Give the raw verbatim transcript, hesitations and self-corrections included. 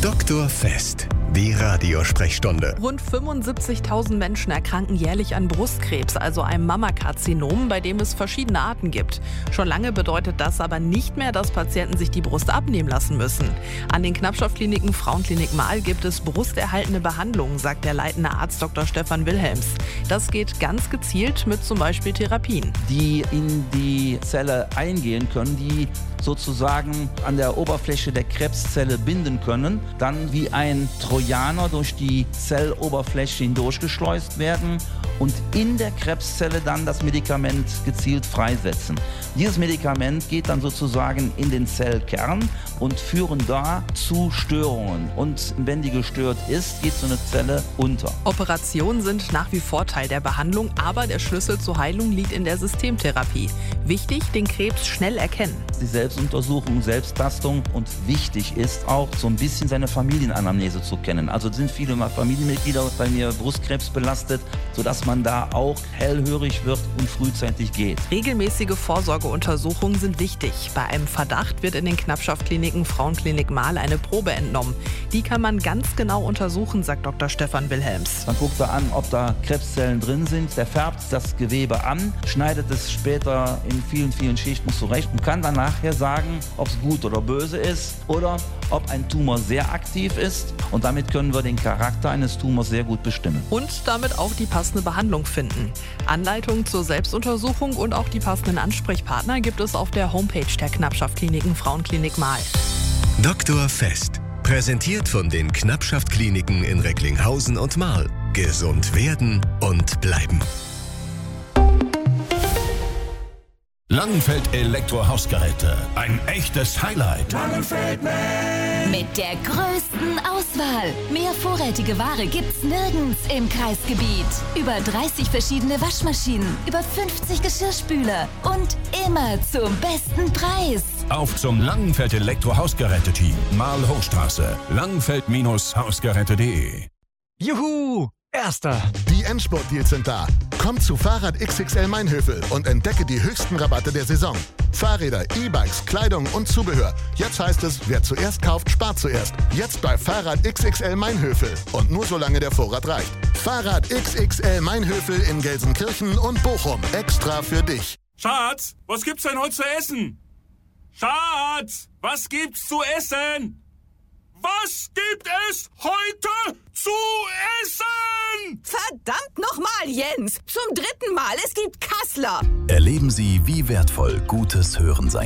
Doktor Fest, die Radiosprechstunde. Rund fünfundsiebzigtausend Menschen erkranken jährlich an Brustkrebs, also einem Mammakarzinom, bei dem es verschiedene Arten gibt. Schon lange bedeutet das aber nicht mehr, dass Patienten sich die Brust abnehmen lassen müssen. An den Knappschaftkliniken Frauenklinik Marl gibt es brusterhaltende Behandlungen, sagt der leitende Arzt Doktor Stefan Wilhelms. Das geht ganz gezielt mit zum Beispiel Therapien. Die in die Zelle eingehen können, die sozusagen an der Oberfläche der Krebszelle binden können, dann wie ein Trojaner durch die Zelloberfläche hindurchgeschleust werden und in der Krebszelle dann das Medikament gezielt freisetzen. Dieses Medikament geht dann sozusagen in den Zellkern und führen da zu Störungen. Und wenn die gestört ist, geht so eine Zelle unter. Operationen sind nach wie vor Teil der Behandlung, aber der Schlüssel zur Heilung liegt in der Systemtherapie. Wichtig, den Krebs schnell erkennen. Die Selbstuntersuchung, Selbsttastung und wichtig ist auch, so ein bisschen seine Familienanamnese zu kennen. Also sind viele Familienmitglieder bei mir Brustkrebs belastet, sodass man da auch hellhörig wird und frühzeitig geht. Regelmäßige Vorsorgeuntersuchungen sind wichtig. Bei einem Verdacht wird in den Knappschaftkliniken Frauenklinik Marl eine Probe entnommen. Die kann man ganz genau untersuchen, sagt Doktor Stefan Wilhelms. Man guckt da an, ob da Krebszellen drin sind. Der färbt das Gewebe an, schneidet es später in vielen, vielen Schichten zurecht und kann dann nachher sagen, ob es gut oder böse ist oder ob ein Tumor sehr aktiv ist. Und damit können wir den Charakter eines Tumors sehr gut bestimmen. Und damit auch die passende Behandlung finden. Anleitungen zur Selbstuntersuchung und auch die passenden Ansprechpartner gibt es auf der Homepage der Knappschaftkliniken Frauenklinik Marl. Doktor Fest, präsentiert von den Knappschaftkliniken in Recklinghausen und Marl. Gesund werden und bleiben. Langenfeld Elektrohausgeräte. Ein echtes Highlight. Langenfeld Man. Mit der größten Auswahl. Mehr vorrätige Ware gibt's nirgends im Kreisgebiet. Über dreißig verschiedene Waschmaschinen, über fünfzig Geschirrspüler und immer zum besten Preis. Auf zum Langenfeld Elektrohausgeräte-Team. Marl-Hochstraße. Langenfeld-Hausgeräte punkt de. Juhu! Erster! Die Endspurt-Deals sind da. Komm zu Fahrrad X X L Mainhövel und entdecke die höchsten Rabatte der Saison. Fahrräder, E-Bikes, Kleidung und Zubehör. Jetzt heißt es, wer zuerst kauft, spart zuerst. Jetzt bei Fahrrad X X L Mainhövel. Und nur solange der Vorrat reicht. Fahrrad X X L Mainhövel in Gelsenkirchen und Bochum. Extra für dich. Schatz, was gibt's denn heute zu essen? Schatz, was gibt's zu essen? Was gibt es heute zu essen? Verdammt nochmal, Jens! Zum dritten Mal, es gibt Kassler! Erleben Sie, wie wertvoll gutes Hören sein